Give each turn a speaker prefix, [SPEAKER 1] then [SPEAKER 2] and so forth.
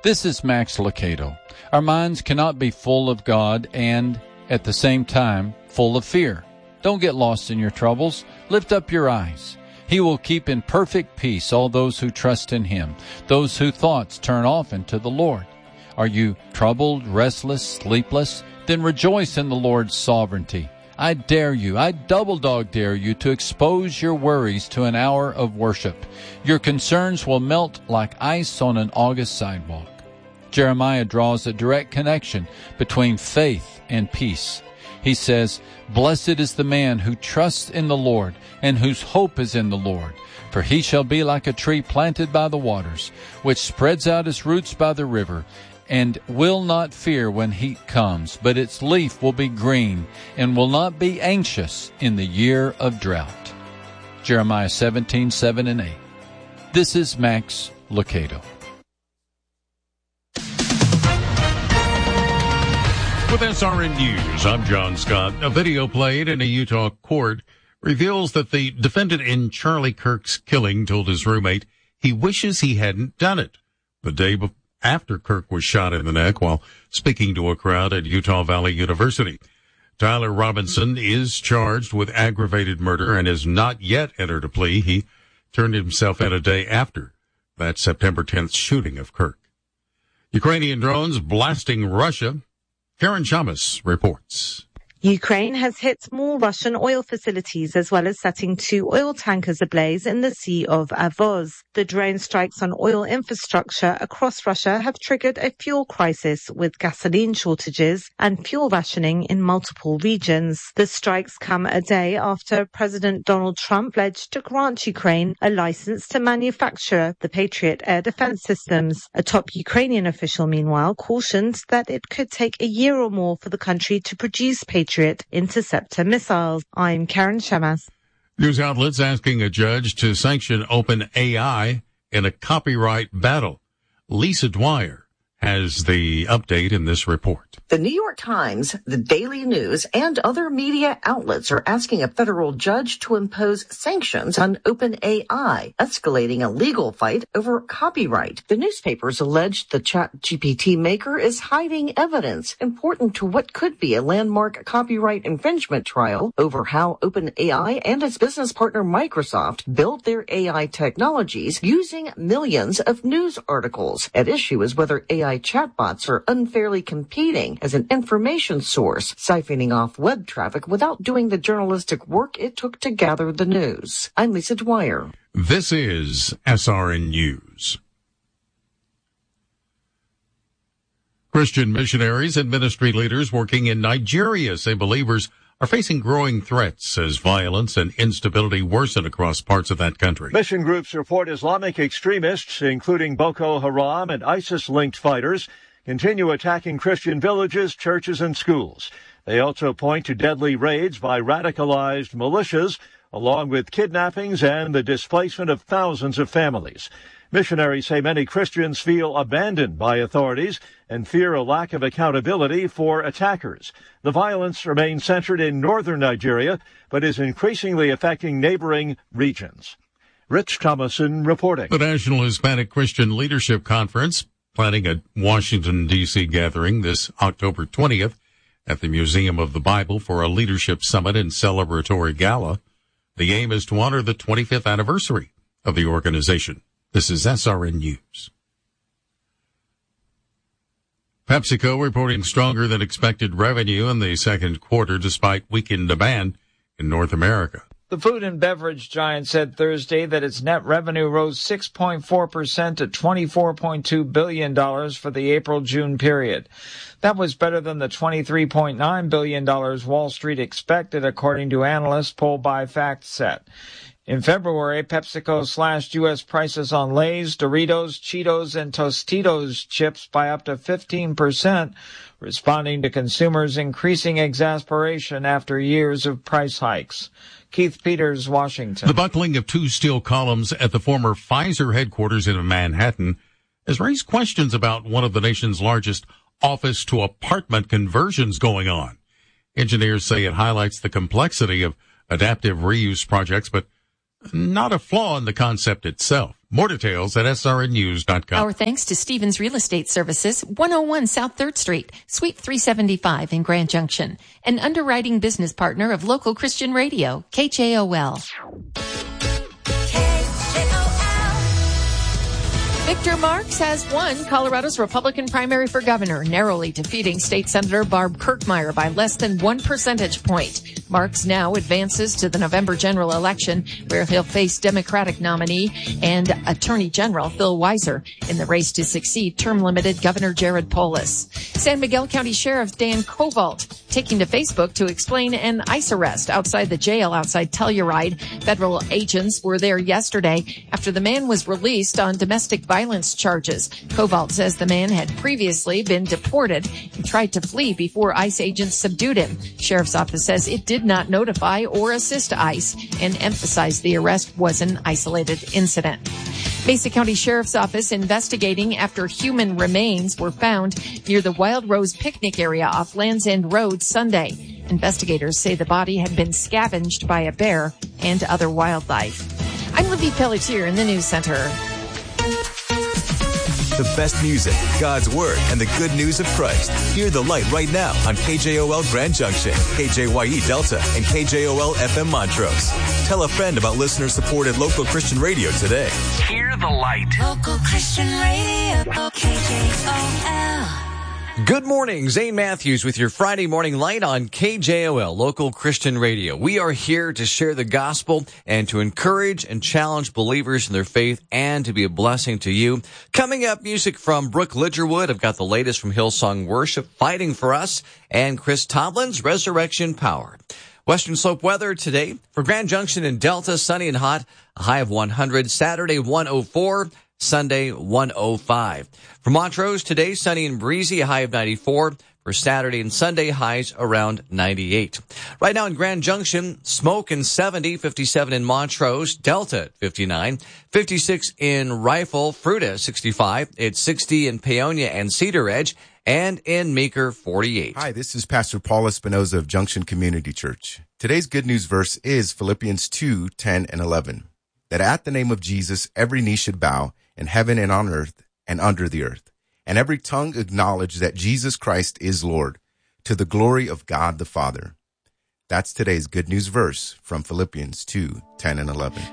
[SPEAKER 1] This is Max Lucado. Our minds cannot be full of God and, at the same time, full of fear. Don't get lost in your troubles. Lift up your eyes. He will keep in perfect peace all those who trust in Him, those whose thoughts turn often to the Lord. Are you troubled, restless, sleepless? Then rejoice in the Lord's sovereignty. I dare you, I double dog dare you to expose your worries to an hour of worship. Your concerns will melt like ice on an August sidewalk. Jeremiah draws a direct connection between faith and peace. He says, "Blessed is the man who trusts in the Lord and whose hope is in the Lord. For he shall be like a tree planted by the waters, which spreads out its roots by the river, and will not fear when heat comes, but its leaf will be green, and will not be anxious in the year of drought." Jeremiah 17:7 and 8. This is Max Lucado.
[SPEAKER 2] With SRN News, I'm John Scott. A video played in a Utah court reveals that the defendant in Charlie Kirk's killing told his roommate he wishes he hadn't done it the day after Kirk was shot in the neck while speaking to a crowd at Utah Valley University. Tyler Robinson is charged with aggravated murder and has not yet entered a plea. He turned himself in a day after that September 10th shooting of Kirk. Ukrainian drones blasting Russia. Karen Chamas reports.
[SPEAKER 3] Ukraine has hit more Russian oil facilities as well as setting 2 oil tankers ablaze in the Sea of Azov. The drone strikes on oil infrastructure across Russia have triggered a fuel crisis with gasoline shortages and fuel rationing in multiple regions. The strikes come a day after President Donald Trump pledged to grant Ukraine a license to manufacture the Patriot air defense systems. A top Ukrainian official, meanwhile, cautioned that it could take a year or more for the country to produce Patriot interceptor missiles. I'm Karen Shamas.
[SPEAKER 2] News outlets asking a judge to sanction OpenAI in a copyright battle. Lisa Dwyer has the update in this report.
[SPEAKER 4] The New York Times, the Daily News, and other media outlets are asking a federal judge to impose sanctions on OpenAI, escalating a legal fight over copyright. The newspapers allege the ChatGPT maker is hiding evidence important to what could be a landmark copyright infringement trial over how OpenAI and its business partner Microsoft built their AI technologies using millions of news articles. At issue is whether AI chatbots are unfairly competing as an information source, siphoning off web traffic without doing the journalistic work it took to gather the news. I'm Lisa Dwyer.
[SPEAKER 2] This is SRN News. Christian missionaries and ministry leaders working in Nigeria say believers are facing growing threats as violence and instability worsen across parts of that country.
[SPEAKER 5] Mission groups report Islamic extremists, including Boko Haram and ISIS-linked fighters, continue attacking Christian villages, churches, and schools. They also point to deadly raids by radicalized militias, along with kidnappings and the displacement of thousands of families. Missionaries say many Christians feel abandoned by authorities and fear a lack of accountability for attackers. The violence remains centered in northern Nigeria, but is increasingly affecting neighboring regions. Rich Thomason reporting.
[SPEAKER 2] The National Hispanic Christian Leadership Conference planning a Washington, D.C. gathering this October 20th at the Museum of the Bible for a leadership summit and celebratory gala. The aim is to honor the 25th anniversary of the organization. This is SRN News. PepsiCo reporting stronger than expected revenue in the second quarter despite weakened demand in North America.
[SPEAKER 6] The food and beverage giant said Thursday that its net revenue rose 6.4% to $24.2 billion for the April-June period. That was better than the $23.9 billion Wall Street expected, according to analysts polled by FactSet. In February, PepsiCo slashed U.S. prices on Lay's, Doritos, Cheetos, and Tostitos chips by up to 15%, responding to consumers' increasing exasperation after years of price hikes. Keith Peters, Washington.
[SPEAKER 2] The buckling of 2 steel columns at the former Pfizer headquarters in Manhattan has raised questions about one of the nation's largest office-to-apartment conversions going on. Engineers say it highlights the complexity of adaptive reuse projects, but not a flaw in the concept itself. More details at srnnews.com.
[SPEAKER 7] Our thanks to Stevens Real Estate Services, 101 South 3rd Street, Suite 375 in Grand Junction, an underwriting business partner of local Christian radio, KJOL. Victor Marx has won Colorado's Republican primary for governor, narrowly defeating State Senator Barb Kirkmeyer by less than 1 percentage point. Marx now advances to the November general election, where he'll face Democratic nominee and Attorney General Phil Weiser in the race to succeed term-limited Governor Jared Polis. San Miguel County Sheriff Dan Covalt taking to Facebook to explain an ICE arrest outside the jail outside Telluride. Federal agents were there yesterday after the man was released on domestic violence charges. Covalt says the man had previously been deported and tried to flee before ICE agents subdued him. Sheriff's office says it did not notify or assist ICE and emphasized the arrest was an isolated incident. Mesa County Sheriff's Office investigating after human remains were found near the Wild Rose picnic area off Land's End Road Sunday. Investigators say the body had been scavenged by a bear and other wildlife. I'm Libby Pelletier in the News Center.
[SPEAKER 8] The best music, God's Word, and the good news of Christ. Hear the light right now on KJOL Grand Junction, KJYE Delta, and KJOL FM Montrose. Tell a friend about listener-supported local Christian radio today.
[SPEAKER 9] Hear the light. Local Christian radio, KJOL.
[SPEAKER 10] Good morning, Zane Matthews with your Friday morning light on KJOL, local Christian radio. We are here to share the gospel and to encourage and challenge believers in their faith and to be a blessing to you. Coming up, music from Brooke Lidgerwood. I've got the latest from Hillsong Worship, Fighting for Us, and Chris Tomlin's Resurrection Power. Western Slope weather today for Grand Junction and Delta, sunny and hot, a high of 100, Saturday 104. Sunday, 105. For Montrose, today, sunny and breezy, a high of 94. For Saturday and Sunday, highs around 98. Right now in Grand Junction, smoke and 70, 57 in Montrose, Delta at 59, 56 in Rifle, Fruita 65, it's 60 in Paonia and Cedar Edge, and in Meeker, 48.
[SPEAKER 11] Hi, this is Pastor Paul Espinoza of Junction Community Church. Today's good news verse is Philippians 2, 10 and 11. That at the name of Jesus, every knee should bow in heaven and on earth and under the earth, and every tongue acknowledge that Jesus Christ is Lord, to the glory of God the Father. That's today's good news verse from Philippians 2, 10 and 11.